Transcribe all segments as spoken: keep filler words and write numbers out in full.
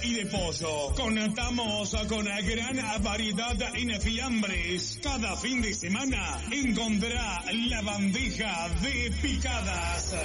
y de pollo. Contamos con gran variedad en fiambres. Cada fin de semana encontrará la bandeja de picadas.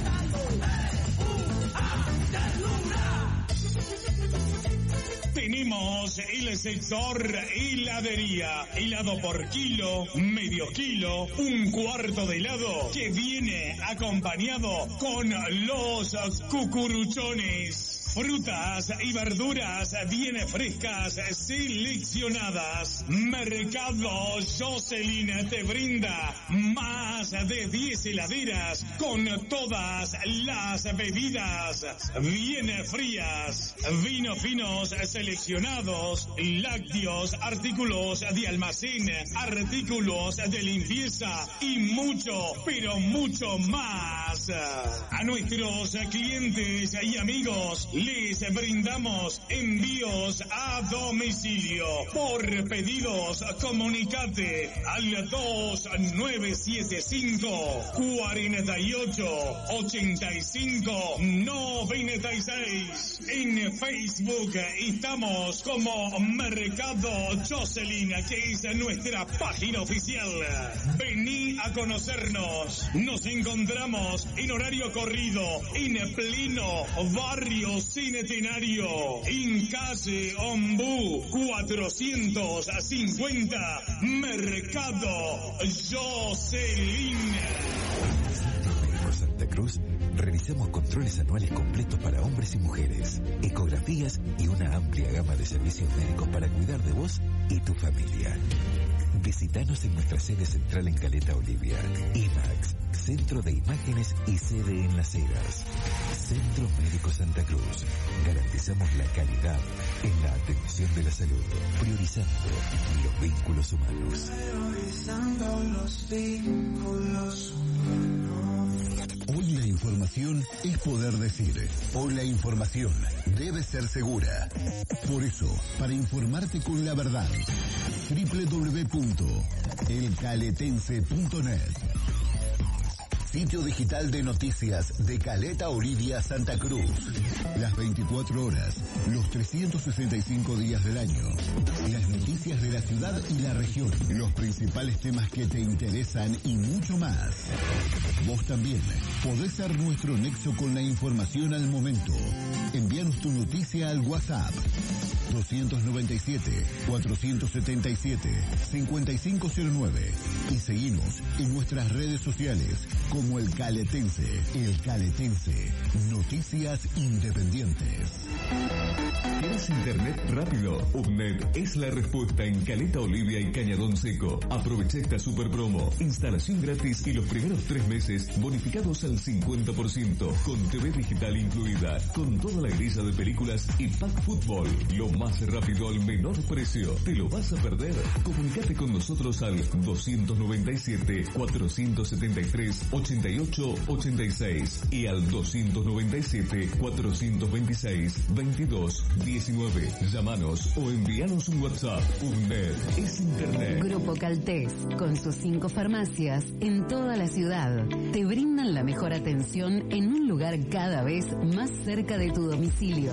Tenemos el sector heladería, helado por kilo, medio kilo, un cuarto de helado que viene acompañado con los cucuruchones. Frutas y verduras bien frescas, seleccionadas. Mercado Jocelyn te brinda más de diez heladeras con todas las bebidas bien frías, vinos finos seleccionados, lácteos, artículos de almacén, artículos de limpieza y mucho, pero mucho más. A nuestros clientes y amigos les brindamos envíos a domicilio. Por pedidos, comunicate al dos nueve siete cinco, cuarenta y ocho, ochenta y cinco, noventa y seis. En Facebook estamos como Mercado Jocelyn, que es nuestra página oficial. Vení a conocernos. Nos encontramos en horario corrido, en pleno barrio Centenario, en calle Ombú cuatrocientos cincuenta, Mercado Jocelyn. Santa Cruz, realizamos controles anuales completos para hombres y mujeres, ecografías y una amplia gama de servicios médicos para cuidar de vos y tu familia. Visítanos en nuestra sede central en Caleta Olivia. IMAX, Centro de Imágenes y sede en Las Heras. Centro Médico Santa Cruz. Garantizamos la calidad en la atención de la salud, priorizando los vínculos humanos. Priorizando los vínculos humanos. Hoy la información es poder decir. Hoy la información debe ser segura. Por eso, para informarte con la verdad, doble u doble u doble u punto el caletense punto net. Sitio digital de noticias de Caleta Olivia, Santa Cruz. Las veinticuatro horas, los trescientos sesenta y cinco días del año. Las noticias de la ciudad y la región. Los principales temas que te interesan y mucho más. Vos también podés ser nuestro nexo con la información al momento. Envíanos tu noticia al WhatsApp. doscientos noventa y siete, cuatrocientos setenta y siete, cincuenta y cinco cero nueve y seguinos en nuestras redes sociales como El Caletense. El Caletense, noticias independientes. ¿Quieres internet rápido? UPNET es la respuesta en Caleta Olivia y Cañadón Seco. Aprovecha esta super promo. Instalación gratis y los primeros tres meses bonificados al cincuenta por ciento. Con T V digital incluida. Con toda la grilla de películas y pack fútbol. Lo más rápido al menor precio. ¿Te lo vas a perder? Comunicate con nosotros al doscientos noventa y siete, cuatrocientos setenta y tres, ochenta y ocho, ochenta y seis y al doscientos noventa y siete, cuatrocientos veintiséis, veintidós, diecinueve. Llámanos o envíanos un WhatsApp. UNED es Internet. Grupo Caltés, con sus cinco farmacias en toda la ciudad, te brindan la mejor atención en un lugar cada vez más cerca de tu domicilio.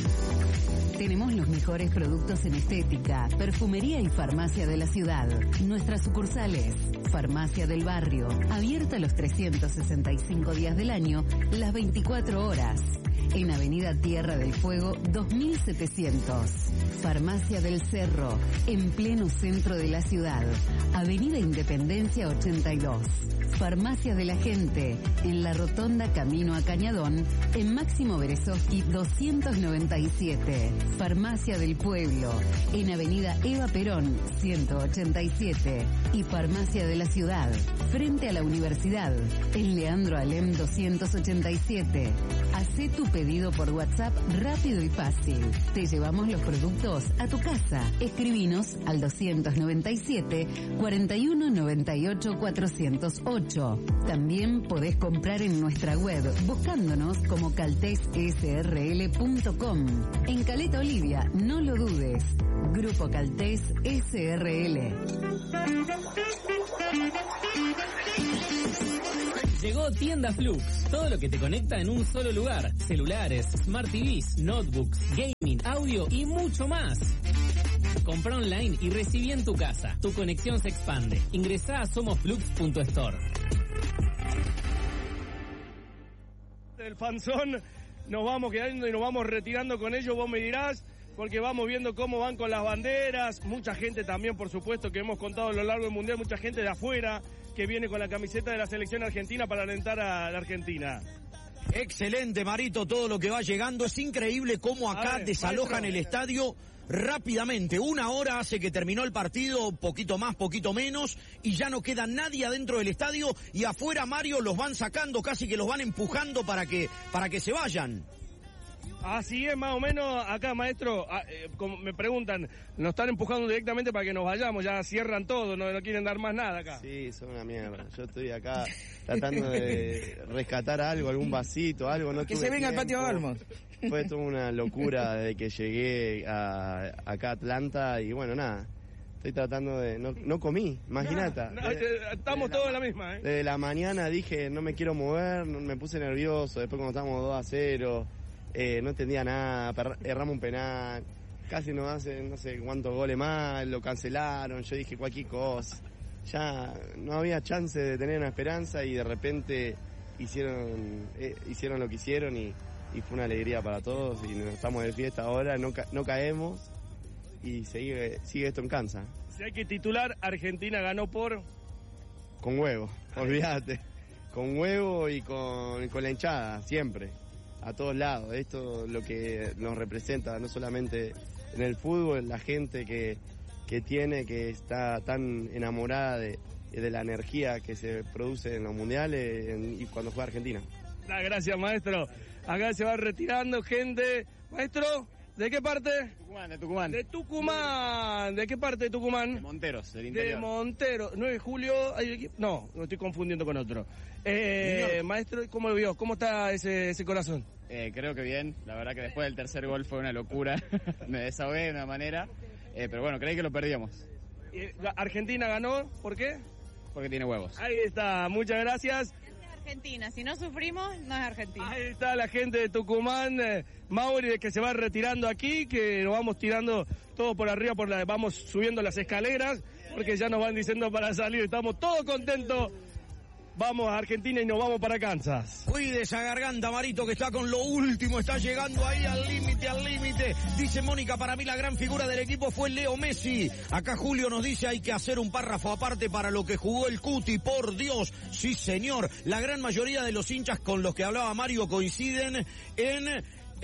Tenemos los mejores productos en estética, perfumería y farmacia de la ciudad. Nuestras sucursales: Farmacia del Barrio, abierta los trescientos sesenta y cinco días del año, las veinticuatro horas. En Avenida Tierra del Fuego dos mil setecientos. Farmacia del Cerro, en pleno centro de la ciudad. Avenida Independencia ochenta y dos. Farmacia de la Gente, en la Rotonda Camino a Cañadón, en Máximo Berezovsky doscientos noventa y siete. Farmacia del Pueblo, en Avenida Eva Perón ciento ochenta y siete. Y Farmacia de la Ciudad, frente a la Universidad, en Leandro Alem doscientos ochenta y siete. Hacé tu pedido por WhatsApp rápido y fácil. Te llevamos los productos a tu casa. Escribinos al doscientos noventa y siete, cuarenta y uno, noventa y ocho, cuatrocientos ocho. También podés comprar en nuestra web buscándonos como caltés s r l punto com. En Caleta Olivia, no lo dudes. Grupo Caltés S R L. Llegó Tienda Flux, todo lo que te conecta en un solo lugar. Celular celulares, Smart T Vs, notebooks, gaming, audio y mucho más. Compra online y recibí en tu casa. Tu conexión se expande. Ingresá a somosflux punto store. Del fanzón nos vamos quedando y nos vamos retirando con ellos, vos me dirás, porque vamos viendo cómo van con las banderas, mucha gente también, por supuesto, que hemos contado a lo largo del Mundial, mucha gente de afuera que viene con la camiseta de la selección argentina para alentar a la Argentina. Excelente, Marito, todo lo que va llegando. Es increíble cómo acá ver, desalojan maestro. El estadio rápidamente. Una hora hace que terminó el partido, poquito más, poquito menos, y ya no queda nadie adentro del estadio, y afuera, Mario, los van sacando, casi que los van empujando para que, para que se vayan. Así es, más o menos, acá, maestro, eh, como me preguntan, nos están empujando directamente para que nos vayamos, ya cierran todo, no, no quieren dar más nada acá. Sí, son una mierda. Yo estoy acá tratando de rescatar algo, algún vasito, algo. No que se venga al patio Olmos. Fue toda una locura desde que llegué a, acá a Atlanta y bueno, nada. Estoy tratando de... No, no comí, imagínate. No, no, estamos todos en la misma, ¿eh? Desde la mañana dije, no me quiero mover, no, me puse nervioso. Después cuando estábamos dos a cero, eh, no entendía nada, per, erramos un penal. Casi nos hacen no sé cuántos goles más, lo cancelaron. Yo dije cualquier cosa. Ya no había chance de tener una esperanza y de repente hicieron, eh, hicieron lo que hicieron y... y fue una alegría para todos y nos estamos de fiesta ahora, no, ca no caemos y sigue, sigue esto en Kansas. Si hay que titular, Argentina ganó por... Con huevo, olvídate, con huevo y con, con la hinchada, siempre, a todos lados. Esto es lo que nos representa, no solamente en el fútbol, la gente que, que tiene, que está tan enamorada de, de la energía que se produce en los mundiales en, y cuando juega Argentina. Gracias, maestro. Acá se va retirando gente. Maestro, ¿de qué parte? Tucumán, de Tucumán. De Tucumán. ¿De qué parte de Tucumán? De Monteros, del interior. De Monteros. nueve de julio. No, me estoy confundiendo con otro. Eh, maestro, ¿cómo lo vio? ¿Cómo está ese, ese corazón? Eh, creo que bien. La verdad que después del tercer gol fue una locura. Me desahogué de una manera. Eh, pero bueno, creí que lo perdíamos. Eh, Argentina ganó. ¿Por qué? Porque tiene huevos. Ahí está. Muchas gracias. Argentina, si no sufrimos, no es Argentina. Ahí está la gente de Tucumán, eh, Mauri, que se va retirando aquí, que nos vamos tirando todo por arriba, por la, vamos subiendo las escaleras, porque ya nos van diciendo para salir, estamos todos contentos. Vamos a Argentina y nos vamos para Kansas. Cuide esa garganta, Marito, que está con lo último, está llegando ahí al límite, al límite. Dice Mónica, para mí la gran figura del equipo fue Leo Messi. Acá Julio nos dice, hay que hacer un párrafo aparte para lo que jugó el Cuti, por Dios. Sí, señor. La gran mayoría de los hinchas con los que hablaba Mario coinciden en...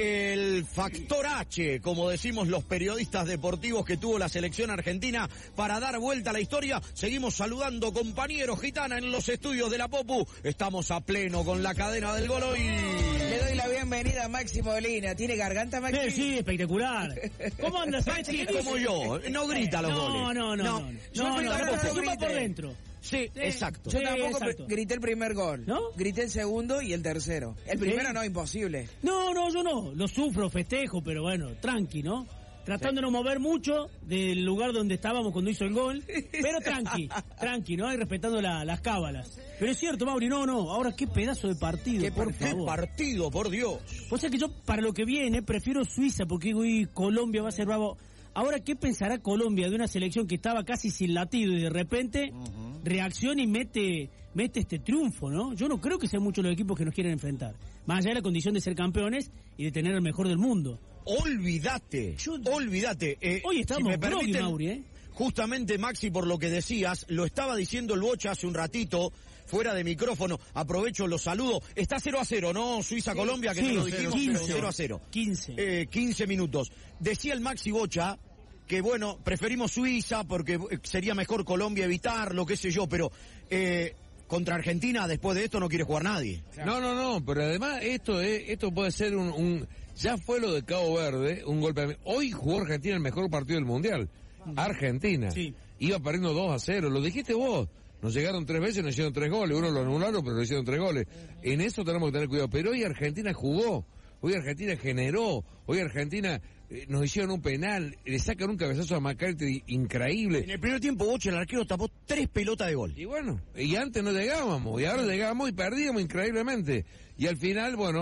el factor H, como decimos los periodistas deportivos que tuvo la selección argentina para dar vuelta a la historia. Seguimos saludando, compañeros Gitana, en los estudios de la Popu. Estamos a pleno con la cadena del gol hoy. Le doy la bienvenida a Maxi Molina. ¿Tiene garganta, Maxi? Sí, sí, espectacular. ¿Cómo andas? Maxi es como yo, no grita los no, goles. No, no, no. No, no, no, no, no, se suma por dentro. Sí, sí, exacto. Yo sí, tampoco exacto. grité el primer gol, ¿no? Grité el segundo y el tercero. El primero sí. No, imposible. No, no, yo no. Lo sufro, festejo, pero bueno, tranqui, ¿no? Tratando de no mover mucho del lugar donde estábamos cuando hizo el gol, pero tranqui, tranqui, ¿no? Y respetando la, las cábalas. Pero es cierto, Mauri, no, no. Ahora, qué pedazo de partido, ¿Qué, por qué favor. partido, por Dios. O sea que yo, para lo que viene, prefiero Suiza, porque uy, Colombia va a ser bravo. Ahora, ¿qué pensará Colombia de una selección que estaba casi sin latido y de repente uh-huh. reacciona y mete, mete este triunfo, ¿no? Yo no creo que sean muchos los equipos que nos quieren enfrentar. Más allá de la condición de ser campeones y de tener el mejor del mundo. Olvídate, Yo, olvídate. Eh, hoy estamos si me permiten, Mauri, ¿eh? Justamente, Maxi, por lo que decías, lo estaba diciendo el Bocha hace un ratito, fuera de micrófono. Aprovecho, los saludo. Está cero a cero, ¿no? Suiza-Colombia, que sí, no lo dijimos, quince, pero cero a cero. quince. Eh, quince minutos. Decía el Maxi Bocha que, bueno, preferimos Suiza porque sería mejor Colombia evitarlo, qué sé yo, pero... Eh, contra Argentina, después de esto, no quiere jugar nadie. No, no, no, pero además esto es, esto puede ser un, un... Ya fue lo de Cabo Verde, un golpe... Hoy jugó Argentina el mejor partido del Mundial. Argentina. Sí. Iba perdiendo dos a cero, lo dijiste vos. Nos llegaron tres veces, nos hicieron tres goles. Uno lo anularon, pero lo hicieron tres goles. En eso tenemos que tener cuidado. Pero hoy Argentina jugó, hoy Argentina generó, hoy Argentina... Eh, nos hicieron un penal, le sacan un cabezazo a McCarthy increíble. En el primer tiempo, Boche, el arquero tapó tres pelotas de gol. Y bueno, y antes no llegábamos, y ahora llegamos y perdíamos increíblemente. Y al final, bueno,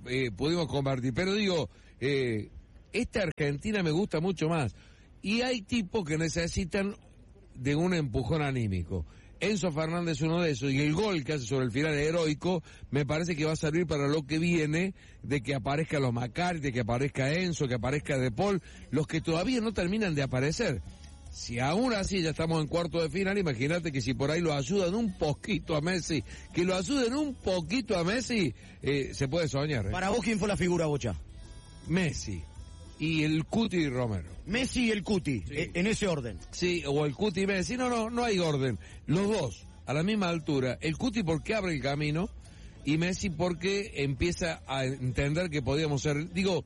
eh, pudimos convertir. Pero digo, eh, esta Argentina me gusta mucho más. Y hay tipos que necesitan de un empujón anímico. Enzo Fernández es uno de esos, y el gol que hace sobre el final heroico me parece que va a servir para lo que viene, de que aparezca los Macari, de que aparezca Enzo, que aparezca De Paul, los que todavía no terminan de aparecer. Si aún así ya estamos en cuarto de final, imagínate que si por ahí lo ayudan un poquito a Messi, que lo ayuden un poquito a Messi, eh, se puede soñar. ¿eh? Para vos, ¿quién fue la figura, Bocha? Messi. Y el Cuti y Romero. Messi y el Cuti, sí. En ese orden. Sí, o el Cuti y Messi. No, no, no hay orden. Los dos, a la misma altura. El Cuti porque abre el camino y Messi porque empieza a entender que podíamos ser... Digo,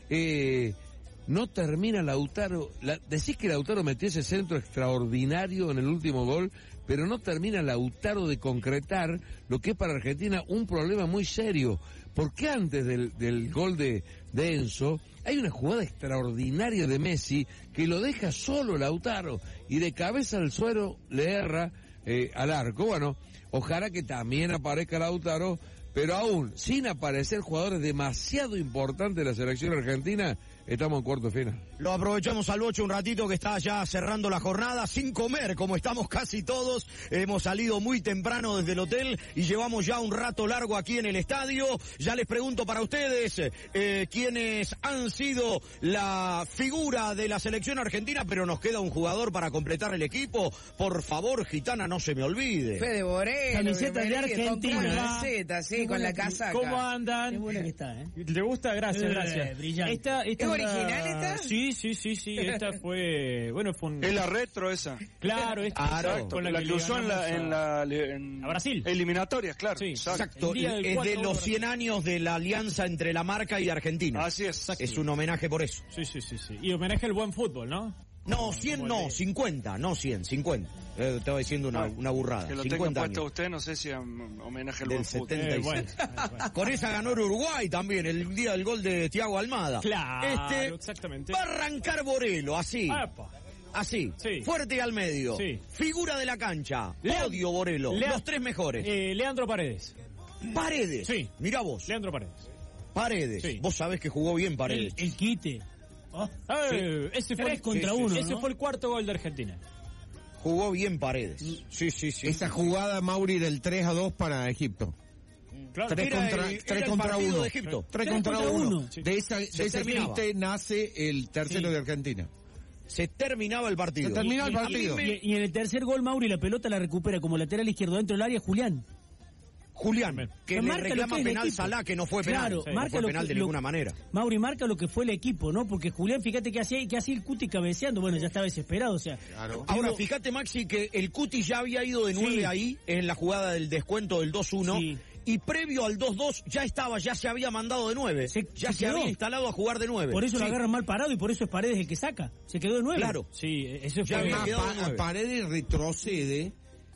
eh, no termina Lautaro... La, decís que Lautaro metió ese centro extraordinario en el último gol, pero no termina Lautaro de concretar lo que es para Argentina un problema muy serio. Porque antes del, del gol de, de Enzo, hay una jugada extraordinaria de Messi que lo deja solo Lautaro y de cabeza al suelo le erra eh, al arco. Bueno, ojalá que también aparezca Lautaro, pero aún sin aparecer jugadores demasiado importantes de la selección argentina, estamos en cuarto de final. Lo aprovechamos al Bocha un ratito que está ya cerrando la jornada, sin comer, como estamos casi todos. Hemos salido muy temprano desde el hotel y llevamos ya un rato largo aquí en el estadio. Ya les pregunto para ustedes eh, quiénes han sido la figura de la selección argentina, pero nos queda un jugador para completar el equipo. Por favor, Gitana, no se me olvide. Fede Borello. Camiseta de Argentina. Camiseta, sí, con la casaca. ¿Cómo andan? Qué buena que está, ¿eh? ¿Te gusta? Gracias, Eh, gracias. brillante. Esta, esta ¿Es es una- original esta? Sí, sí, sí, sí. Esta fue, bueno, fue un... Es la retro esa. Claro, esta Claro. exacto, La, la que le usó en la, ganamos en la en a Brasil. eliminatorias, claro. Sí, Exacto, El día del es de cuatro los de cien años de la alianza entre la marca y Argentina. Así es. Es un homenaje por eso. Sí, sí, sí, sí. Y homenaje al buen fútbol, ¿no? No, cien no, cincuenta, no cien, cincuenta. Eh, estaba diciendo una, una burrada. Que lo tengan cincuenta puesto años. usted, no sé si es un homenaje al Del buen fútbol. setenta y seis. Con esa ganó el Uruguay también, el día del gol de Thiago Almada. Claro, Este, exactamente. va a arrancar Borello, así. Apa. Así, Sí. fuerte al medio. Sí. Figura de la cancha. Lean- Odio Borello. Lean- Los tres mejores. Eh, Leandro Paredes. Paredes. Sí. Mirá vos. Leandro Paredes. Paredes. Sí. Vos sabés que jugó bien El, Paredes. el quite. Oh, Eh, ese fue Tres el, contra sí, sí, uno, Ese ¿no? fue el cuarto gol de Argentina. Jugó bien Paredes. Sí, sí, sí. Esa jugada, Mauri, del tres a dos para Egipto. Claro. Tres Era contra, el- tres era el contra partido uno. de Egipto. Tres Tres contra, contra uno. uno. Sí. De, esa, de ese terminaba. quite nace el tercero Sí. de Argentina. Se terminaba el partido. Se terminaba el Y- partido. Y, y en el tercer gol, Mauri la pelota la recupera como lateral izquierdo dentro del área Julián. Julián, que Marca le lo que reclama es el penal equipo. Salah, que no fue penal. Claro, no marca fue lo penal que- de lo- ninguna manera. Mauri marca lo que fue el equipo, ¿no? Porque Julián, fíjate que hacía, que hacía el Cuti cabeceando. Bueno, ya estaba desesperado, o sea. Ahora, fíjate, Maxi, que el Cuti ya había ido de nueve Sí. ahí, en la jugada del descuento del dos uno, Sí. y previo al dos dos ya estaba, ya se había mandado de nueve. Se- ya se se, quedó. había instalado a jugar de nueve. Por eso lo Sí. agarran mal parado y por eso es Paredes el que saca. Se quedó de nueve. Claro. Sí, eso Ya fue... había Además, quedado Pa- de nueve. Paredes retrocede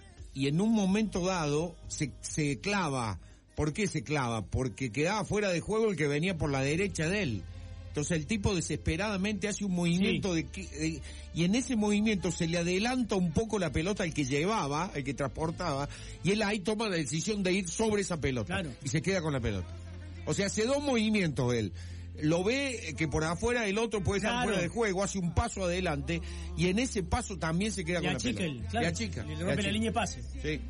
y en un momento dado se, se clava. ¿Por qué se clava? Porque quedaba fuera de juego el que venía por la derecha de él. Entonces el tipo desesperadamente hace un movimiento de, que- de- y en ese movimiento se le adelanta un poco la pelota al que llevaba, al que transportaba, y él ahí toma la decisión de ir sobre esa pelota. Claro. Y se queda con la pelota. O sea, hace dos movimientos él. Lo ve que por afuera el otro puede estar Claro. fuera de juego, hace un paso adelante, y en ese paso también se queda Y con la achica pelota. el, claro, Y achica. le y rompe la achica. línea de pase. Sí.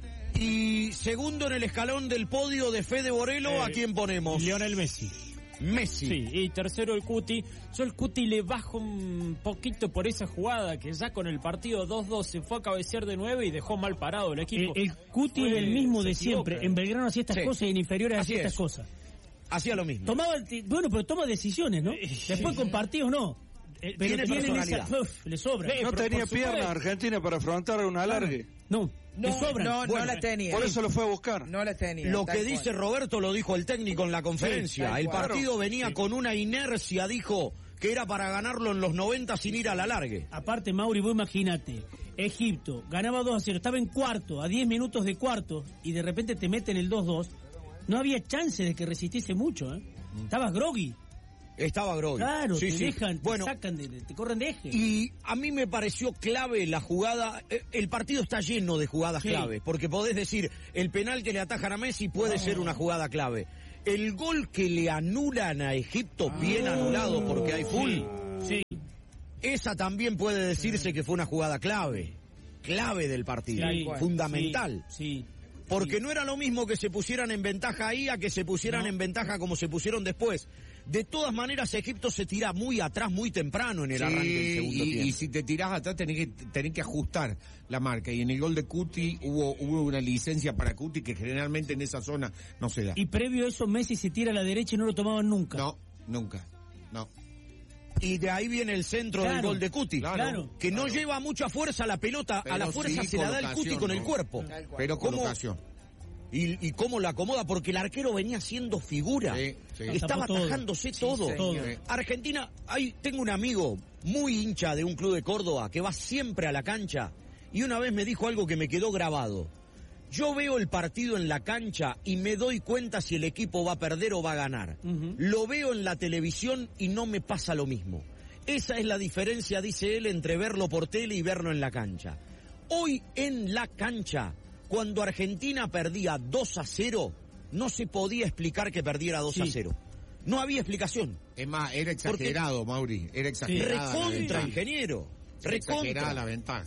Y segundo en el escalón del podio de Fede Borello, Eh, ¿a quién ponemos? Lionel Messi. Messi. Sí, y tercero el Cuti. Yo el Cuti le bajo un poquito por esa jugada que ya con el partido dos dos se fue a cabecear de nueve y dejó mal parado el El, equipo. el Cuti Fue- es el mismo se de equivoca. siempre. En Belgrano hacía estas Sí. cosas y en inferiores Así hacía es. estas cosas. Hacía lo mismo. Tomaba, el- bueno, pero toma decisiones, ¿no? Después con partidos no. Eh, Pero Tiene tienen personalidad. esa, uf, le sobra. No pero tenía por supuesto. pierna Argentina para afrontar un alargue. No, le No, sobran. no, Bueno, no la tenía. Por eso lo fue a buscar. No la tenía. Lo tal que cual. dice Roberto lo dijo el técnico en la conferencia. Sí, tal el cual. partido venía Sí. con una inercia, dijo, que era para ganarlo en los noventa sin ir a la largue. Aparte, Mauri, vos imagínate, Egipto ganaba dos a cero, estaba en cuarto, a diez minutos de cuarto, y de repente te meten el dos dos. No había chance de que resistiese mucho, ¿eh? Estabas groggy. Estaba Grogui. Claro, Sí, te sí. dejan, te Bueno, sacan, de, de- te corren de eje. y a mí me pareció clave la jugada. eh, El partido está lleno de jugadas Sí. clave, porque podés decir, el penal que le atajan a Messi puede No. ser una jugada clave. El gol que le anulan a Egipto, bien anulado porque hay full. Sí. Esa también puede decirse que fue una jugada clave. Clave del partido. Sí, fundamental. Sí. sí. Porque sí. no era lo mismo que se pusieran en ventaja ahí a que se pusieran no. en ventaja como se pusieron después. De todas maneras, Egipto se tira muy atrás muy temprano en el sí, arranque del segundo y, tiempo. Y si te tirás atrás tenés que, tenés que ajustar la marca. Y en el gol de Cuti hubo, hubo una licencia para Cuti que generalmente en esa zona no se da. Y previo a eso Messi se tira a la derecha y no lo tomaban nunca. No, nunca. No. Y de ahí viene el centro claro, del gol de Cuti. Claro. Que no claro. lleva mucha fuerza la pelota, pero a la fuerza sí, se la da el Cuti con ¿no? el cuerpo. Pero ¿Cómo? colocación. Y, y cómo la acomoda, porque el arquero venía haciendo figura. Sí, sí. Estaba todo. atajándose Sí, todo. todo. Argentina, hay, tengo un amigo muy hincha de un club de Córdoba que va siempre a la cancha y una vez me dijo algo que me quedó grabado. Yo veo el partido en la cancha y me doy cuenta si el equipo va a perder o va a ganar. Uh-huh. Lo veo en la televisión y no me pasa lo mismo. Esa es la diferencia, dice él, entre verlo por tele y verlo en la cancha. Hoy en la cancha, cuando Argentina perdía dos a cero, no se podía explicar que perdiera dos sí. a cero. No había explicación. Es más, era exagerado, Porque... Mauri. Era exagerado. Recontra, ingeniero. Recontra. Exagerada la ventaja.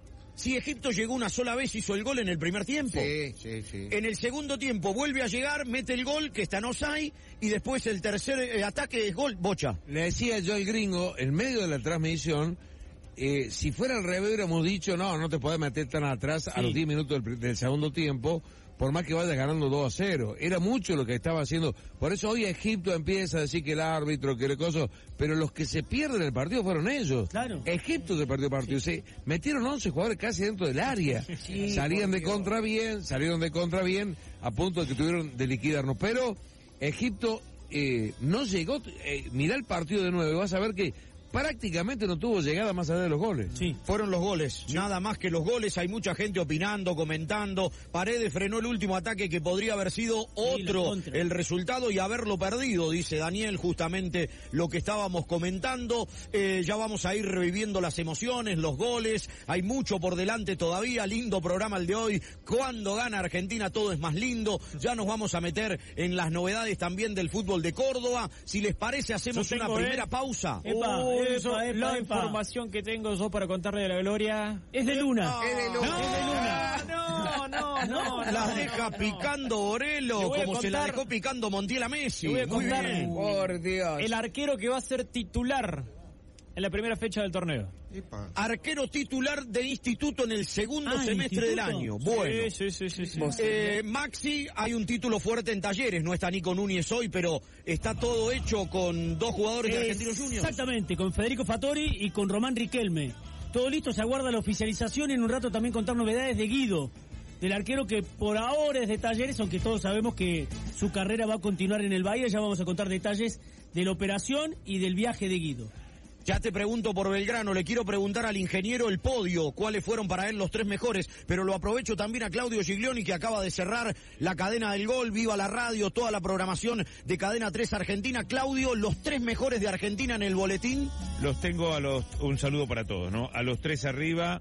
Si Egipto llegó una sola vez, hizo el gol en el primer tiempo. Sí, sí, sí. En el segundo tiempo vuelve a llegar, mete el gol, que está en offside, y después el tercer eh, ataque es gol, bocha. Le decía yo al gringo, en medio de la transmisión, Eh, si fuera al revés hubiéramos dicho, no, no te podés meter tan atrás sí. a los diez minutos del, del segundo tiempo, por más que vayas ganando dos a cero. Era mucho lo que estaba haciendo. Por eso hoy Egipto empieza a decir que el árbitro, que el coso, pero los que se pierden el partido fueron ellos. Claro. Egipto se perdió el partido. Sí. Se metieron once jugadores casi dentro del área. Sí, salían de contra bien, salieron de contra bien, a punto de que tuvieron de liquidarnos. Pero Egipto eh, no llegó, eh, mirá el partido de nuevo y vas a ver que prácticamente no tuvo llegada más allá de los goles. Sí. Fueron los goles, sí. Nada más que los goles. Hay mucha gente opinando, comentando. Paredes frenó el último ataque que podría haber sido otro sí, el resultado y haberlo perdido, dice Daniel, justamente lo que estábamos comentando. Eh, ya vamos a ir reviviendo las emociones, los goles. Hay mucho por delante todavía. Lindo programa el de hoy. Cuando gana Argentina todo es más lindo. Ya nos vamos a meter en las novedades también del fútbol de Córdoba. Si les parece, hacemos una primera eh. pausa. Epa, oh, Eso, epa, epa, la epa. información que tengo yo para contarle de la Gloria es de Luna. No, es de Luna. No, es de Luna. No, no, no. Las no, deja no, picando Orelo como contar, se la dejó picando Montiel a Messi. Muy contar, bien. Por Dios. El arquero que va a ser titular en la primera fecha del torneo. Epa. Arquero titular de instituto en el segundo ah, semestre del año. Bueno. Sí, sí, sí, sí, sí. Eh, Maxi, hay un título fuerte en Talleres. No está Nico Núñez hoy, pero está todo hecho con dos jugadores de Argentinos Juniors. Exactamente, con Federico Fattori y con Román Riquelme. Todo listo, se aguarda la oficialización y en un rato también contar novedades de Guido, del arquero que por ahora es de Talleres, aunque todos sabemos que su carrera va a continuar en el Bahía. Ya vamos a contar detalles de la operación y del viaje de Guido. Ya te pregunto por Belgrano, le quiero preguntar al ingeniero el podio, cuáles fueron para él los tres mejores, pero lo aprovecho también a Claudio Giglioni, que acaba de cerrar la cadena del gol, viva la radio, toda la programación de Cadena tres Argentina. Claudio, los tres mejores de Argentina en el boletín. Los tengo a los, un saludo para todos, ¿no? A los tres arriba,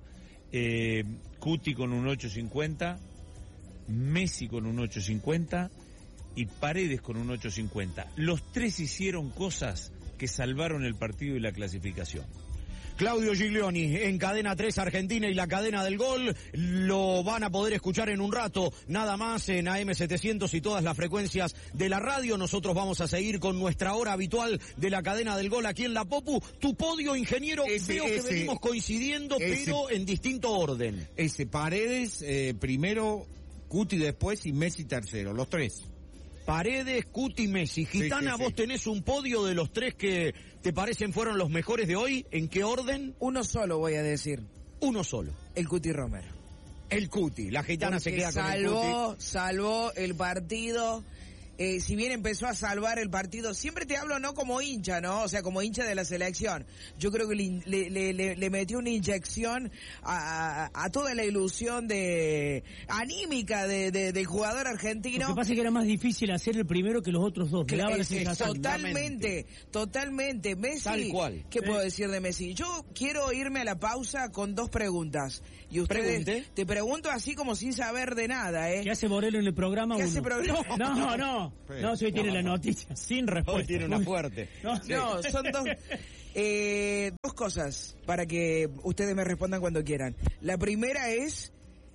eh, Cuti con un ocho cincuenta, Messi con un ocho cincuenta y Paredes con un ocho cincuenta. Los tres hicieron cosas que salvaron el partido y la clasificación. Claudio Giglioni en Cadena tres Argentina y la cadena del gol. Lo van a poder escuchar en un rato, nada más en A M setecientos y todas las frecuencias de la radio. Nosotros vamos a seguir con nuestra hora habitual de la cadena del gol aquí en La Popu. Tu podio, ingeniero, ese, veo ese, que venimos coincidiendo, ese, pero en distinto orden. Ese Paredes eh, primero, Cuti después y Messi tercero, los tres. Paredes, Cuti, Messi. Gitana, sí, sí, vos sí. tenés un podio de los tres que te parecen fueron los mejores de hoy. ¿En qué orden? Uno solo voy a decir. Uno solo. El Cuti Romero. El Cuti. La Gitana Porque se queda salvó, con el Cuti. Salvó el partido. Eh, si bien empezó a salvar el partido, siempre te hablo no como hincha, ¿no? O sea, como hincha de la selección. Yo creo que le, le, le, le metió una inyección a, a, a toda la ilusión de anímica de, de, del jugador argentino. Lo que pasa es que era más difícil hacer el primero que los otros dos. Que es, es, totalmente, totalmente. Messi, tal cual. ¿Qué ¿Eh? puedo decir de Messi? Yo quiero irme a la pausa con dos preguntas. Y ustedes, Pregunte. te pregunto así como sin saber de nada, ¿eh? ¿Qué hace Borelo en el programa? ¿Qué uno? hace programa? No, no. No, no, si hoy tiene la noticia. Sin respuesta. Hoy tiene una fuerte. No, Sí. no, son dos, eh, dos cosas para que ustedes me respondan cuando quieran. La primera es,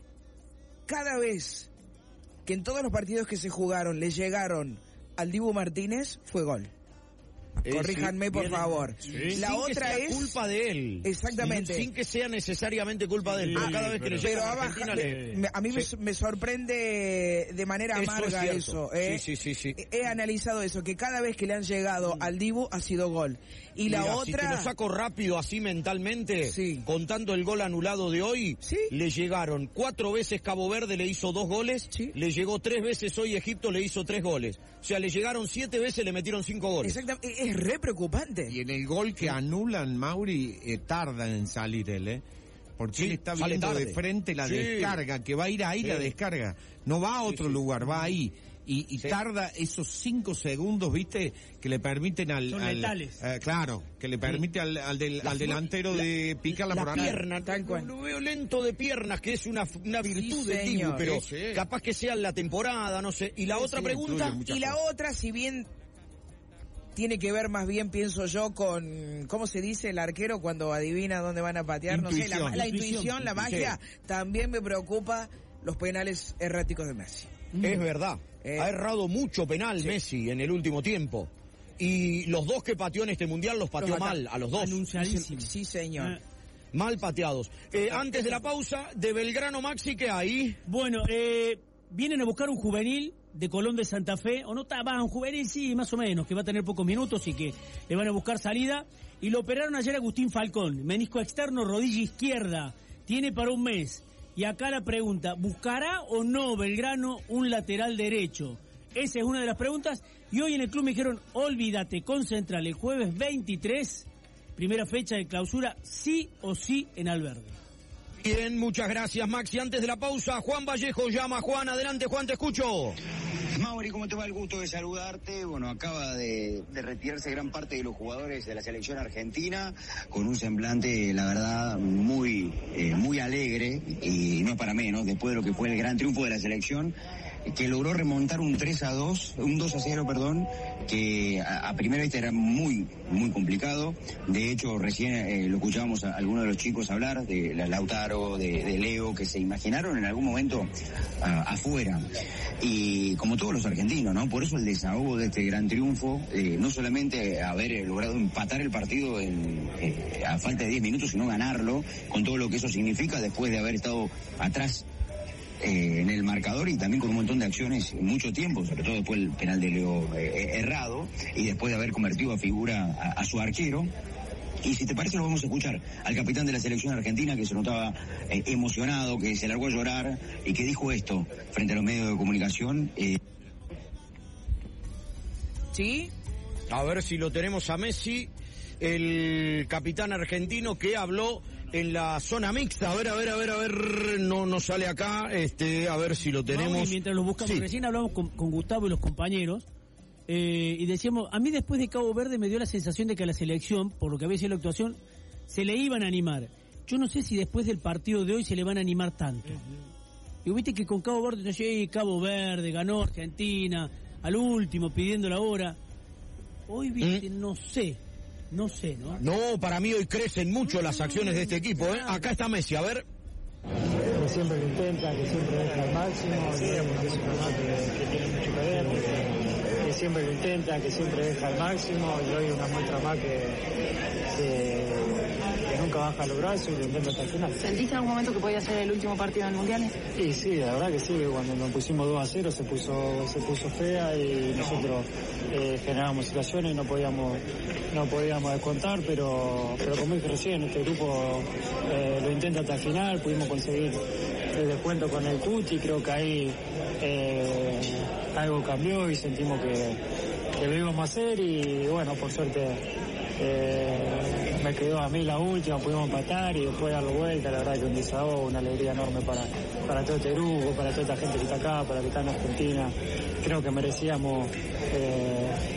cada vez que en todos los partidos que se jugaron le llegaron al Dibu Martínez, fue gol. Eh, Corríjanme, sí, por viene- favor. Sí. La Sin otra que sea es... culpa de él. Exactamente. Sin, sin que sea necesariamente culpa de él. Pero Ah, cada vez que le pero llega ha a Argentina baja- le... me- a mí me, Sí. me sorprende de manera Eso amarga es eso. cierto. ¿eh? Sí, sí, sí, sí. He analizado eso, que cada vez que le han llegado al Dibu ha sido gol. Y la Mira, otra... si te lo saco rápido así mentalmente, contando el gol anulado de hoy, le llegaron cuatro veces Cabo Verde, le hizo dos goles, le llegó tres veces hoy Egipto, le hizo tres goles. O sea, le llegaron siete veces, le metieron cinco goles. Exactamente, es re preocupante. Y en el gol que anulan, Mauri, eh, tardan en salir él, ¿eh? Porque Sí, él está sale viendo tarde. de frente la Sí. descarga, que va a ir ahí Sí. la descarga. No va a Sí, otro sí. lugar, va ahí. Y, y tarda esos cinco segundos, ¿viste? Que le permiten al... Son al- letales. eh, claro, que le permite al, al, del- al delantero de picar la, La morana. pierna, lo veo lento de piernas, que es una, una virtud Sí, de Dibu, señor. pero Sí, sí. capaz que sea en la temporada, no sé. Y la Sí, otra sí, pregunta... Y la otra, si bien tiene que ver más bien, pienso yo, con, ¿cómo se dice el arquero cuando adivina dónde van a patear? No sé, la, Intuición. la Intuición, intuición, la sí. magia, también me preocupa los penales erráticos de Messi. Es verdad. Eh. Ha errado mucho penal Messi en el último tiempo. Y los dos que pateó en este mundial los pateó Los mal, ata- a los dos. Anunciadísimo. Sí, señor. Mal pateados. Eh, antes de la pausa, de Belgrano Maxi, ¿qué hay? Bueno, eh, vienen a buscar un juvenil de Colón de Santa Fe, o no está, va, un juvenil sí, más o menos, que va a tener pocos minutos y que le van a buscar salida. Y lo operaron ayer Agustín Falcón, menisco externo, rodilla izquierda, tiene para un mes. Y acá la pregunta, ¿buscará o no Belgrano un lateral derecho? Esa es una de las preguntas. Y hoy en el club me dijeron, olvídate, con Central el jueves veintitrés, primera fecha de clausura, sí o sí en Alverde. Bien, muchas gracias, Maxi. Antes de la pausa, Juan Vallejo llama. Juan, adelante, Juan, te escucho. Mauri, ¿cómo te va? El gusto de saludarte. Bueno, acaba de, de retirarse gran parte de los jugadores de la selección argentina con un semblante, la verdad, muy, eh, muy alegre, y no es para menos, después de lo que fue el gran triunfo de la selección, que logró remontar un tres a dos, un dos a cero, perdón, que a, a primera vista era muy, muy complicado. De hecho, recién eh, lo escuchábamos a algunos de los chicos hablar, de la Lautaro, de, de Leo, que se imaginaron en algún momento a, afuera. Y como todos los argentinos, ¿no? Por eso el desahogo de este gran triunfo, eh, no solamente haber eh, logrado empatar el partido en, eh, a falta de diez minutos, sino ganarlo, con todo lo que eso significa después de haber estado atrás Eh, en el marcador y también con un montón de acciones mucho tiempo, sobre todo después del penal de Leo eh, errado y después de haber convertido a figura a, a su arquero. Y si te parece lo vamos a escuchar al capitán de la selección argentina, que se notaba eh, emocionado, que se largó a llorar y que dijo esto frente a los medios de comunicación. Eh... ¿Sí? A ver si lo tenemos a Messi, el capitán argentino que habló en la zona mixta. A ver, a ver, a ver, a ver, no nos sale acá, este, a ver si lo tenemos. Mauri, mientras lo buscamos, Sí. recién hablamos con, con Gustavo y los compañeros, eh, y decíamos, a mí después de Cabo Verde me dio la sensación de que a la selección, por lo que había sido la actuación, se le iban a animar. Yo no sé si después del partido de hoy se le van a animar tanto. Y viste que con Cabo Verde, sí, Cabo Verde, ganó Argentina, al último pidiendo la hora. Hoy, viste, no sé, no sé, ¿no? No, para mí hoy crecen mucho las acciones de este equipo, ¿eh? Acá está Messi, a ver. Que siempre lo intenta, que siempre deja al máximo, que es un más que, que tiene mucho que ver, que, que siempre lo intenta, que siempre deja al máximo, y hoy una muestra más que, que, que nunca baja los brazos y lo intenta hasta el final. ¿Sentiste en algún momento que podía ser el último partido en el Mundial? Sí, sí, la verdad que sí, cuando nos pusimos dos a cero se puso, se puso fea y nosotros eh, generábamos situaciones y no podíamos, no podíamos descontar, pero, pero como dije recién, este grupo eh, lo intenta hasta el final, pudimos conseguir el descuento con el Cuti, creo que ahí eh, algo cambió y sentimos que, que lo íbamos a hacer y bueno, por suerte eh, me quedó a mí la última, pudimos empatar y después darlo vuelta, la verdad que un desahogo, una alegría enorme para, para todo este grupo, para toda esta gente que está acá, para que está en Argentina, creo que merecíamos eh,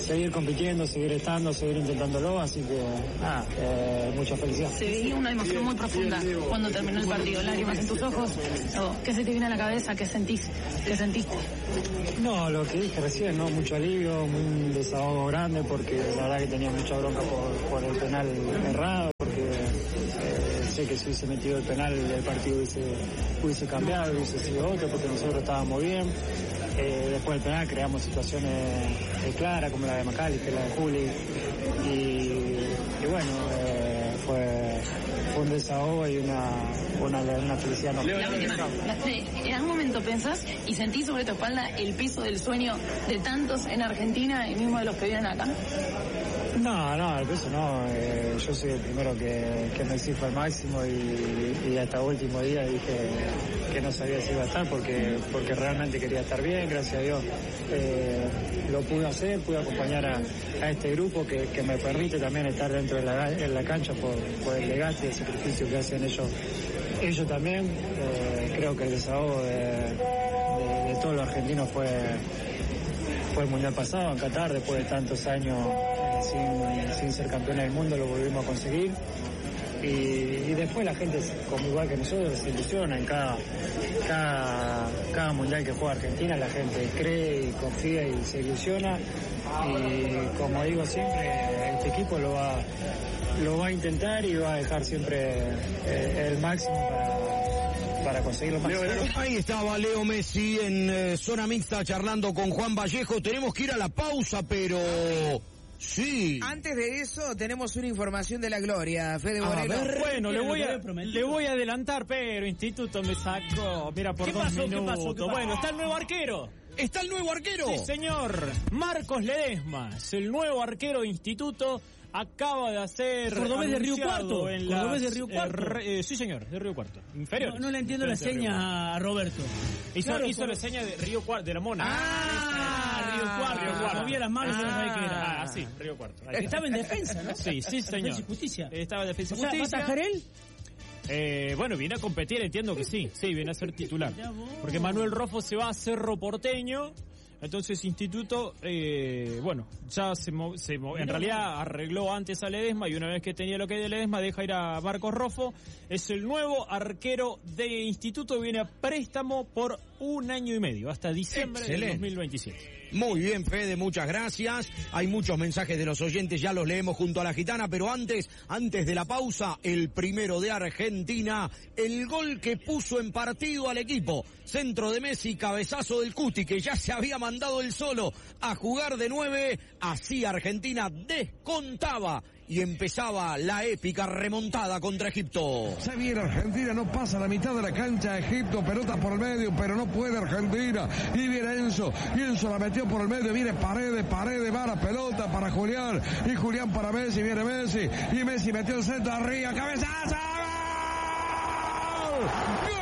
seguir compitiendo, seguir estando, seguir intentándolo, así que nada, eh, mucha felicidad. Se veía una emoción muy profunda cuando terminó el partido. ¿Lágrimas en tus ojos? ¿Qué se te viene a la cabeza? ¿Qué sentís? ¿Qué sentiste? No, lo que dije recién, ¿no? Mucho alivio, un desahogo grande, porque la verdad que tenía mucha bronca por, por el penal errado, porque eh, sé que si hubiese metido el penal el partido hubiese, hubiese cambiado, hubiese sido otro, porque nosotros estábamos bien. Eh, después del penal creamos situaciones eh, claras, como la de McAllister, la de Juli, y, y bueno, eh, fue, fue un desahogo y una, una, una felicidad. No. La última, ¿en algún momento pensás y sentís sobre tu espalda el peso del sueño de tantos en Argentina y mismo de los que vienen acá? No, no, el peso no. Eh, yo soy el primero que, que me exijo al máximo y, y hasta último día dije que no sabía si iba a estar porque porque realmente quería estar bien, gracias a Dios. Eh, lo pude hacer, pude acompañar a, a este grupo que, que me permite también estar dentro de la, en la cancha por, por el desgaste y el sacrificio que hacen ellos, ellos también. Eh, creo que el desahogo de, de, de todos los argentinos fue, fue el Mundial pasado en Qatar, después de tantos años Sin, sin ser campeones del mundo, lo volvimos a conseguir. Y, y después la gente, como igual que nosotros, se ilusiona en cada, cada, cada mundial que juega Argentina, la gente cree y confía y se ilusiona. Y como digo siempre, este equipo lo va, lo va a intentar y va a dejar siempre eh, el máximo para, para conseguir lo máximo. Ahí estaba Leo Messi en eh, zona mixta charlando con Juan Vallejo. Tenemos que ir a la pausa, pero... Sí. Antes de eso, tenemos una información de la gloria, Fede Moreno. Bueno, le voy, a, le voy a adelantar, pero Instituto me sacó, mira, por ¿Qué dos pasó? minutos. ¿Qué pasó? ¿Qué pasó? Bueno, está el nuevo arquero. ¿Está el nuevo arquero? Sí, señor. Marcos Ledesma, es el nuevo arquero de Instituto. Acaba de hacer... Cordobés de Río anunciado Cuarto. En Cordobés las, de Río Cuarto. Eh, re, eh, sí, señor, de Río Cuarto. Inferior. No, no le entiendo la seña a Roberto. Hizo, Claro, hizo por- la seña de Río Cuarto, de la Mona. Ah, Río Cuarto. Río Cuarto. Movía las manos y no sabía qué era. Ah, sí, Río Cuarto. Ahí está. Estaba en defensa, ¿no? Sí, sí, señor. Defensa y Justicia. Estaba en Defensa y O sea, ¿va a Justicia. atajar él? Eh, bueno, viene a competir, entiendo que sí. Sí, viene a ser titular. Porque Manuel Rofo se va a Cerro Porteño. Entonces Instituto, eh, bueno, ya se, mo- se mo- en realidad arregló antes a Ledesma y una vez que tenía lo que de Ledesma deja ir a Marcos Rofo. Es el nuevo arquero de Instituto, viene a préstamo por un año y medio, hasta diciembre Excelente. del dos mil veintisiete. Muy bien, Fede, muchas gracias. Hay muchos mensajes de los oyentes, ya los leemos junto a la gitana, pero antes, antes de la pausa, el primero de Argentina, el gol que puso en partido al equipo. Centro de Messi, cabezazo del Cuti, que ya se había mandado el solo a jugar de nueve. Así Argentina descontaba y empezaba la épica remontada contra Egipto. Se viene Argentina, no pasa la mitad de la cancha, Egipto, pelota por el medio, pero no puede Argentina. Y viene Enzo, y Enzo la metió por el medio, viene Paredes, Paredes va la pelota para Julián, y Julián para Messi, viene Messi, y Messi metió el centro arriba, cabezazo, ¡gol! ¡Gol!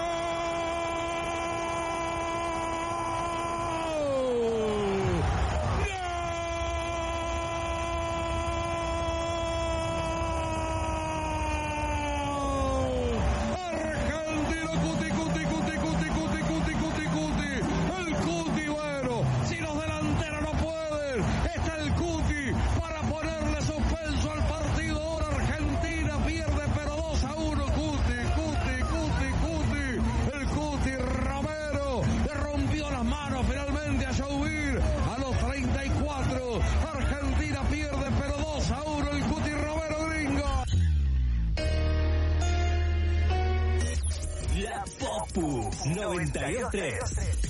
noventa y dos tres.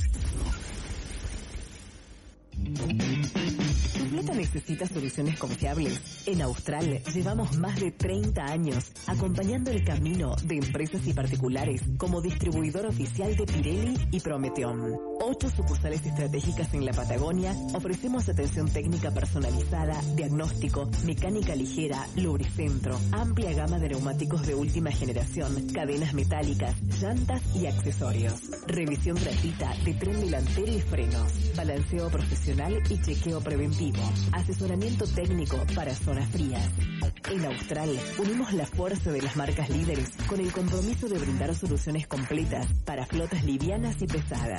¿Tu flota necesita soluciones confiables? En Austral llevamos más de treinta años acompañando el camino de empresas y particulares como distribuidor oficial de Pirelli y Prometeon. Ocho sucursales estratégicas en la Patagonia, ofrecemos atención técnica personalizada, diagnóstico, mecánica ligera, lubricentro, amplia gama de neumáticos de última generación, cadenas metálicas, llantas y accesorios. Revisión gratuita de tren delantero y frenos, balanceo profesional y chequeo preventivo, asesoramiento técnico para zonas frías. En Austral unimos la fuerza de las marcas líderes con el compromiso de brindar soluciones completas para flotas livianas y pesadas.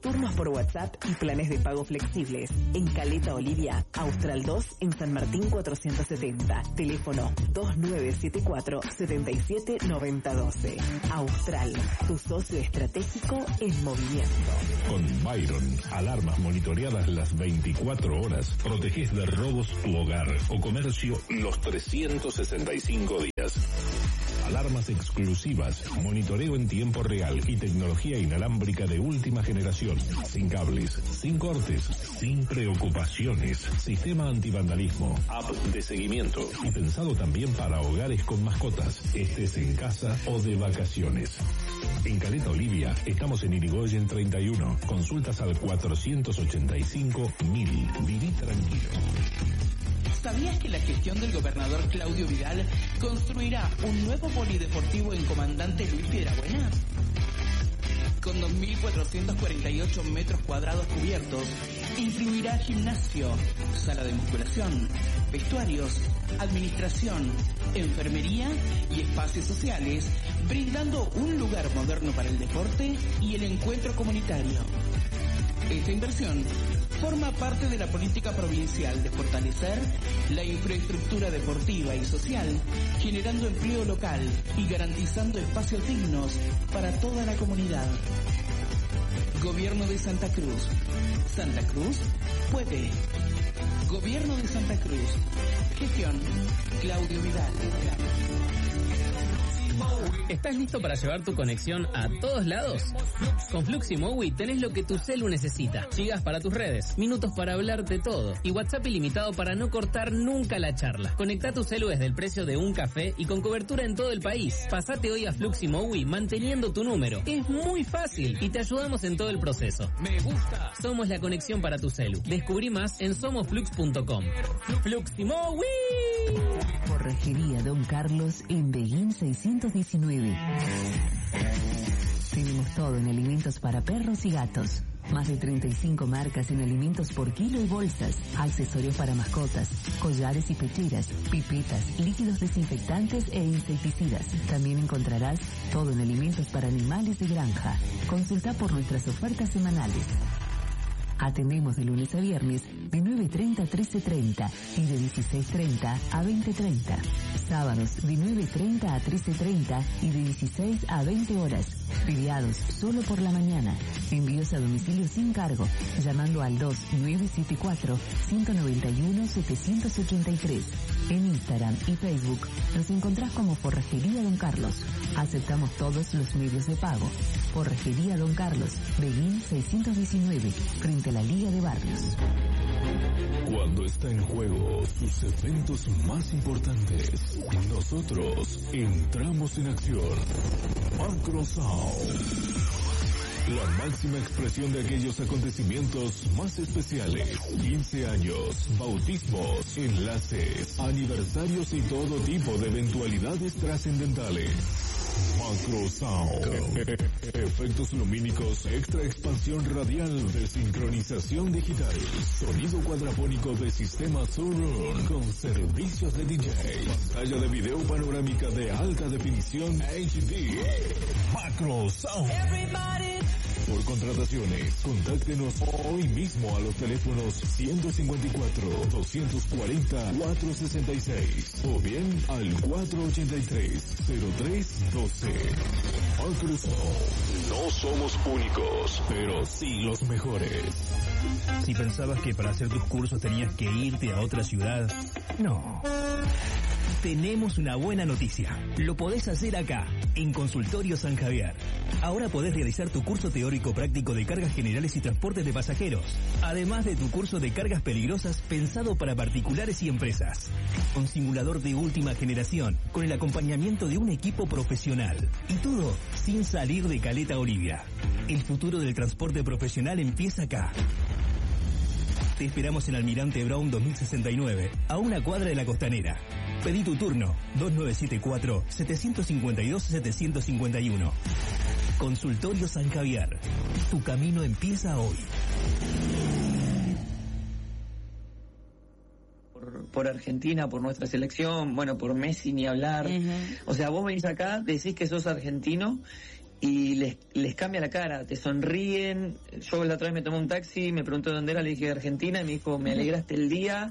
Turnos por WhatsApp y planes de pago flexibles. En Caleta Olivia, Austral dos en San Martín cuatrocientos setenta. Teléfono dos nueve siete cuatro, siete siete nueve cero uno dos. Austral, tu socio estratégico en movimiento. Con Byron, alarmas monitoreadas las veinticuatro horas, protegés de robos tu hogar o comercio los trescientos sesenta y cinco días. Alarmas exclusivas, monitoreo en tiempo real y tecnología inalámbrica de última generación. Sin cables, sin cortes, sin preocupaciones. Sistema antivandalismo, app de seguimiento y pensado también para hogares con mascotas, estés en casa o de vacaciones. En Caleta Olivia estamos en Irigoyen treinta y uno. Consultas al cuatrocientos ochenta y cinco mil. Viví tranquilo. ¿Sabías que la gestión del gobernador Claudio Vidal construirá un nuevo polideportivo en Comandante Luis Piedrabuena? Con dos mil cuatrocientos cuarenta y ocho metros cuadrados cubiertos, incluirá gimnasio, sala de musculación, vestuarios, administración, enfermería y espacios sociales, brindando un lugar moderno para el deporte y el encuentro comunitario. Esta inversión forma parte de la política provincial de fortalecer la infraestructura deportiva y social, generando empleo local y garantizando espacios dignos para toda la comunidad. Gobierno de Santa Cruz. Santa Cruz puede. Gobierno de Santa Cruz. Gestión Claudio Vidal. ¿Estás listo para llevar tu conexión a todos lados? Con Flux y Mowi tenés lo que tu celu necesita. Gigas para tus redes, minutos para hablarte todo y WhatsApp ilimitado para no cortar nunca la charla. Conectá tu celu desde el precio de un café y con cobertura en todo el país. Pasate hoy a Flux y Mowi manteniendo tu número. Es muy fácil y te ayudamos en todo el proceso. Me gusta. Somos la conexión para tu celu. Descubrí más en somos flux punto com. Flux y Mowi. Forrajería Don Carlos en Beguín seiscientos diecinueve. Tenemos todo en alimentos para perros y gatos. Más de treinta y cinco marcas en alimentos por kilo y bolsas, accesorios para mascotas, collares y pecheras, pipetas, líquidos desinfectantes e insecticidas. También encontrarás todo en alimentos para animales de granja. Consulta por nuestras ofertas semanales. Atendemos de lunes a viernes de nueve treinta a trece treinta y de dieciséis treinta a veinte treinta. Sábados de nueve treinta a trece treinta y de dieciséis a veinte horas. Feriados solo por la mañana. Envíos a domicilio sin cargo, llamando al dos nueve siete cuatro, uno nueve uno, siete ocho tres. En Instagram y Facebook nos encontrás como Forrajería Don Carlos. Aceptamos todos los medios de pago. Forrajería Don Carlos, Beguín seiscientos diecinueve, frente a la Liga de Barrios. Cuando está en juego sus eventos más importantes, nosotros entramos en acción. Macro Sound. La máxima expresión de aquellos acontecimientos más especiales. quince años, bautismos, enlaces, aniversarios y todo tipo de eventualidades trascendentales. Macro Sound. Efectos lumínicos, extra expansión radial de sincronización digital. Sonido cuadrafónico de sistema Surround con servicios de D J. Pantalla de video panorámica de alta definición H D. Macro Sound. Por contrataciones, contáctenos hoy mismo a los teléfonos ciento cincuenta y cuatro, doscientos cuarenta, cuatrocientos sesenta y seis o bien al cuatrocientos ochenta y tres, cero tres doce. Macro Sound. No somos únicos, pero sí los mejores. Si pensabas que para hacer tus cursos tenías que irte a otra ciudad, no. Tenemos una buena noticia. Lo podés hacer acá, en Consultorio San Javier. Ahora podés realizar tu curso teórico práctico de cargas generales y transportes de pasajeros, además de tu curso de cargas peligrosas pensado para particulares y empresas. Con simulador de última generación, con el acompañamiento de un equipo profesional. Y todo sin salir de Caleta Olivia. El futuro del transporte profesional empieza acá. Te esperamos en Almirante Brown dos mil sesenta y nueve, a una cuadra de la Costanera. Pedí tu turno, dos nueve siete cuatro, siete cinco dos, siete cinco uno. Consultorio San Javier. Tu camino empieza hoy. Por, por Argentina, por nuestra selección, bueno, por Messi ni hablar. Uh-huh. O sea, vos venís acá, decís que sos argentino y les, les cambia la cara, te sonríen. Yo la otra vez me tomé un taxi, me preguntó dónde era, le dije de Argentina, y me dijo, me alegraste el día.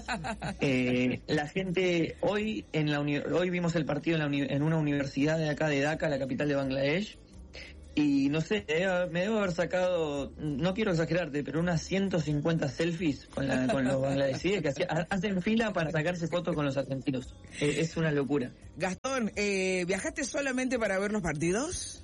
Eh, la gente, hoy en la uni- hoy vimos el partido en, la uni- en una universidad de acá de Dhaka, la capital de Bangladesh, y no sé, me debo, me debo haber sacado, no quiero exagerarte, pero unas ciento cincuenta selfies con, la, con los bangladesíes que hacía, hacen fila para sacarse fotos con los argentinos. Eh, es una locura. Gastón, eh, ¿viajaste solamente para ver los partidos?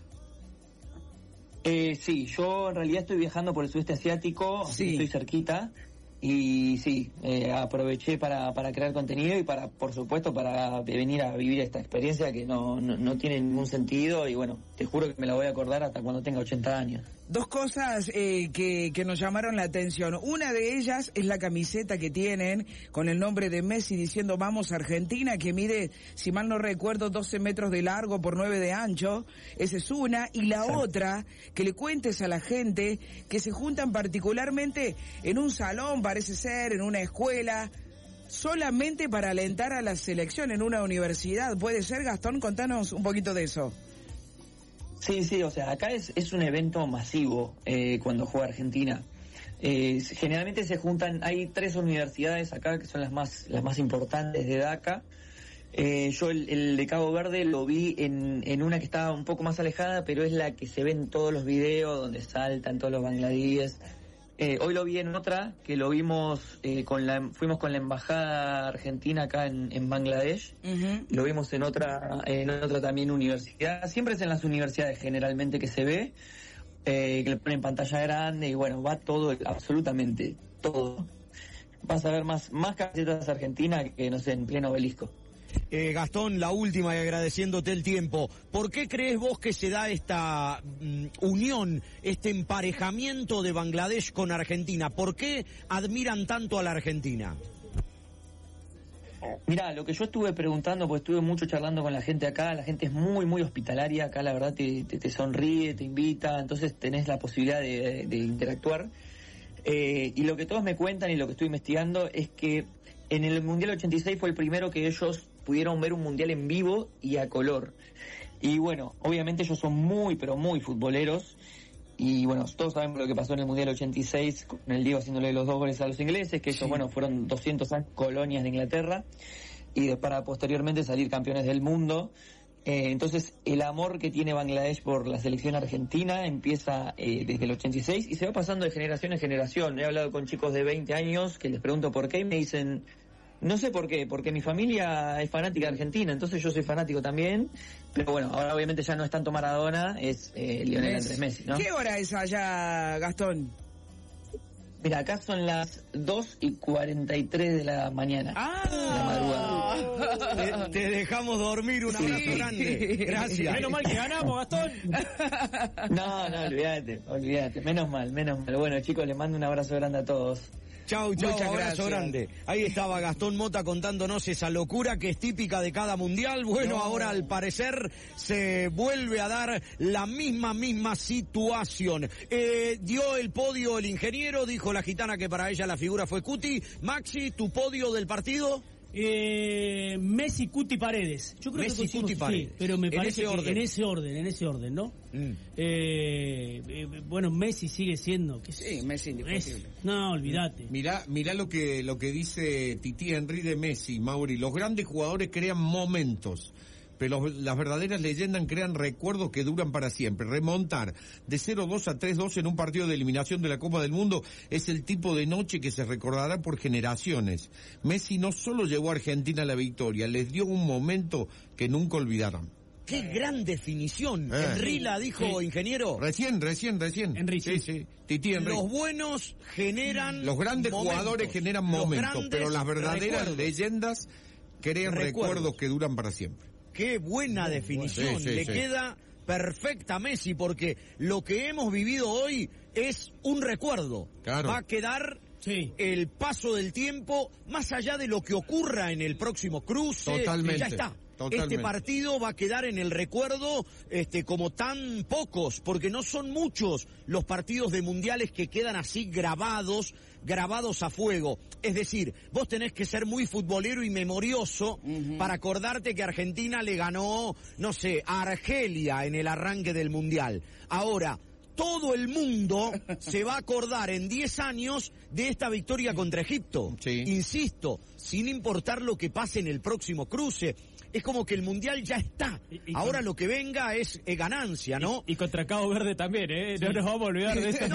Eh, sí, yo en realidad estoy viajando por el sudeste asiático, sí. Estoy cerquita, y sí, eh, aproveché para, para crear contenido y para, por supuesto, para venir a vivir esta experiencia que no, no, no tiene ningún sentido, y bueno, te juro que me la voy a acordar hasta cuando tenga ochenta años. Dos cosas eh, que, que nos llamaron la atención. Una de ellas es la camiseta que tienen con el nombre de Messi diciendo vamos Argentina, que mide, si mal no recuerdo, doce metros de largo por nueve de ancho. Esa es una. Y la sí. otra, que le cuentes a la gente que se juntan particularmente en un salón, parece ser, en una escuela, solamente para alentar a la selección en una universidad. ¿Puede ser, Gastón? Contanos un poquito de eso. Sí, sí, o sea, acá es, es un evento masivo eh, cuando juega Argentina. Eh, generalmente se juntan, hay tres universidades acá que son las más las más importantes de Dhaka. Eh, yo el, el de Cabo Verde lo vi en, en una que estaba un poco más alejada, pero es la que se ve en todos los videos, donde saltan todos los bangladíes. Eh, hoy lo vi en otra, que lo vimos, eh, con la fuimos con la embajada argentina acá en, en Bangladesh, uh-huh. Lo vimos en otra en otra también universidad, siempre es en las universidades generalmente que se ve, eh, que le ponen pantalla grande y bueno, va todo, absolutamente todo. Vas a ver más, más camisetas argentinas que, no sé, en pleno Obelisco. Eh, Gastón, la última y agradeciéndote el tiempo. ¿Por qué crees vos que se da esta mm, unión, este emparejamiento de Bangladesh con Argentina? ¿Por qué admiran tanto a la Argentina? Mirá, lo que yo estuve preguntando, pues estuve mucho charlando con la gente acá, la gente es muy, muy hospitalaria, acá la verdad te, te, te sonríe, te invita, entonces tenés la posibilidad de, de interactuar. Eh, y lo que todos me cuentan y lo que estoy investigando es que en el Mundial ochenta y seis fue el primero que ellos pudieron ver un Mundial en vivo y a color. Y bueno, obviamente ellos son muy, pero muy futboleros. Y bueno, todos sabemos lo que pasó en el Mundial ochenta y seis, con el Diego haciéndole los dos goles a los ingleses, que ellos, sí. bueno, fueron doscientas colonias de Inglaterra, y de, para posteriormente salir campeones del mundo. Eh, entonces, el amor que tiene Bangladesh por la selección argentina empieza eh, desde el ochenta y seis y se va pasando de generación en generación. He hablado con chicos de veinte años que les pregunto por qué y me dicen... No sé por qué, porque mi familia es fanática de Argentina, entonces yo soy fanático también, pero bueno, ahora obviamente ya no es tanto Maradona, es eh, Lionel Andrés Messi, ¿no? ¿Qué hora es allá, Gastón? Mira, acá son las dos y cuarenta y tres de la mañana. ¡Ah! De la madrugada. Te, te dejamos dormir, un abrazo sí. grande. Gracias. Menos mal que ganamos, Gastón. No, no, olvídate, olvídate. Menos mal, menos mal. Bueno, chicos, les mando un abrazo grande a todos. Chau, chau, Muchas abrazo gracias. grande. Ahí estaba Gastón Mota contándonos esa locura que es típica de cada mundial. Bueno, no. ahora al parecer se vuelve a dar la misma, misma situación. Eh, dio el podio el ingeniero, dijo la gitana que para ella la figura fue Cuti. Maxi, ¿tu podio del partido? Eh, Messi, Cuti, Paredes. Yo creo Messi, que Cuti, Paredes. Sí, pero me en parece ese que orden. en ese orden, en ese orden, ¿no? Mm. Eh, eh, bueno, Messi sigue siendo. Que sí, Messi indiscutible. No, olvídate. Mirá, mirá lo que lo que dice Titi Henry de Messi, Mauri. Los grandes jugadores crean momentos, pero los, las verdaderas leyendas crean recuerdos que duran para siempre. Remontar de cero dos a tres dos en un partido de eliminación de la Copa del Mundo es el tipo de noche que se recordará por generaciones. Messi no solo llevó a Argentina a la victoria, les dio un momento que nunca olvidarán. ¡Qué gran definición! Eh. Henry la dijo, sí. ingeniero. Recién, recién, recién. Henry, sí, sí. Titi Henry. Los buenos generan Los grandes momentos. jugadores generan momentos, pero las verdaderas recuerdos. leyendas crean recuerdos. recuerdos que duran para siempre. Qué buena definición, sí, sí, le sí. queda perfecta a Messi, porque lo que hemos vivido hoy es un recuerdo. Claro. Va a quedar sí. el paso del tiempo, más allá de lo que ocurra en el próximo cruce. Totalmente. Ya está. Este partido va a quedar en el recuerdo este, como tan pocos, porque no son muchos los partidos de mundiales que quedan así grabados, grabados a fuego. Es decir, vos tenés que ser muy futbolero y memorioso uh-huh. para acordarte que Argentina le ganó, no sé, a Argelia en el arranque del mundial. Ahora, todo el mundo se va a acordar en diez años de esta victoria contra Egipto. Sí. Insisto, sin importar lo que pase en el próximo cruce. Es como que el Mundial ya está. Y, y Ahora con... lo que venga es, es ganancia, ¿no? Y, y contra Cabo Verde también, ¿eh? Sí. No nos vamos a olvidar de esto. no,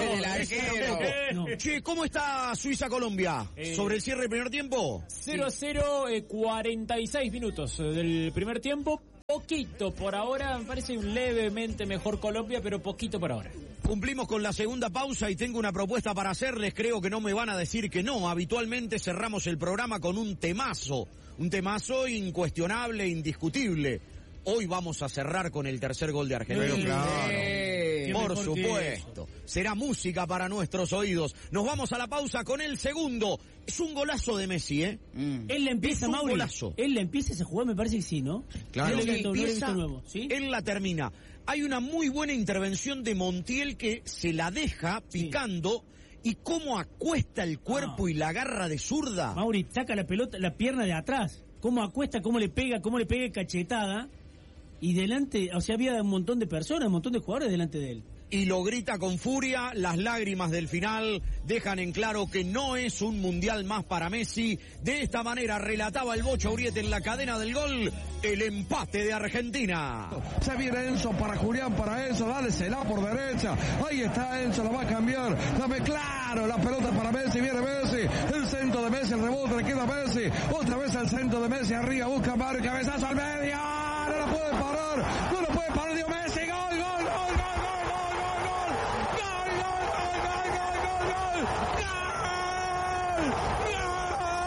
no. Che, ¿cómo está Suiza-Colombia? Eh... ¿Sobre el cierre del primer tiempo? cero a cero, eh, cuarenta y seis minutos del primer tiempo. Poquito por ahora, me parece levemente mejor Colombia, pero poquito por ahora. Cumplimos con la segunda pausa y tengo una propuesta para hacerles. Creo que no me van a decir que no. Habitualmente cerramos el programa con un temazo. Un temazo incuestionable, indiscutible. Hoy vamos a cerrar con el tercer gol de Argentina. Pero claro. Sí, por supuesto. Será música para nuestros oídos. Nos vamos a la pausa con el segundo. Es un golazo de Messi, ¿eh? Mm. Él la empieza, Mauri. Golazo. Él la empieza ese juego, me parece que sí, ¿no? Claro. Él, empieza, nuevo, ¿sí? Él la termina. Hay una muy buena intervención de Montiel que se la deja picando. Sí. ¿Y cómo acuesta el cuerpo no. y la agarra de zurda? Mauri, saca la pelota, la pierna de atrás. Cómo acuesta, cómo le pega, cómo le pega cachetada. Y delante, o sea, había un montón de personas, un montón de jugadores delante de él. Y lo grita con furia, las lágrimas del final dejan en claro que no es un mundial más para Messi. De esta manera relataba el Bocha Uriete en la cadena del gol, el empate de Argentina. Se viene Enzo para Julián, para Enzo, dale, se la por derecha. Ahí está Enzo, la va a cambiar. Dame claro, la pelota para Messi, viene Messi. El centro de Messi, el rebote, le queda Messi. Otra vez el centro de Messi, arriba, busca Mario, cabezazo al medio. No lo puede parar, no lo puede parar, dio Messi, gol, gol.